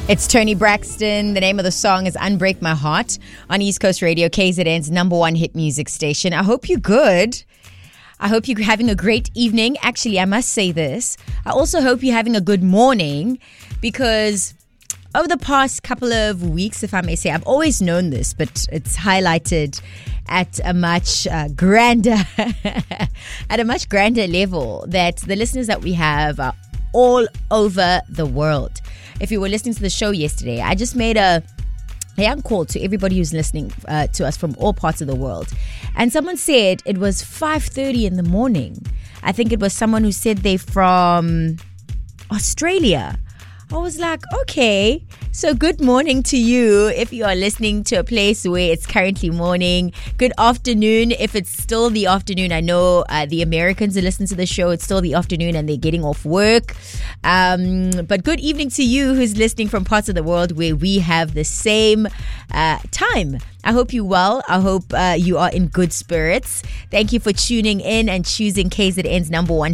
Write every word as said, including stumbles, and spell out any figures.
It's Tony Braxton. The name of the song is Unbreak My Heart on East Coast Radio, K Z N's number one hit music station. I hope you're good. I hope you're having a great evening. Actually, I must say this. I also hope you're having a good morning, because over the past couple of weeks, if I may say, I've always known this, but it's highlighted at a much uh, grander, at a much grander level, that the listeners that we have are all over the world. If you were listening to the show yesterday, I just made a, a young call to everybody who's listening uh, to us from all parts of the world. And someone said it was five thirty in the morning. I think it was someone who said they're from Australia. I was like, okay, so good morning to you if you are listening to a place where it's currently morning. Good afternoon if it's still the afternoon. I know uh, the Americans who listen to the show, it's still the afternoon and they're getting off work. Um, but good evening to you who's listening from parts of the world where we have the same uh, time. I hope you're well. I hope uh, you are in good spirits. Thank you for tuning in and choosing K Z N's number one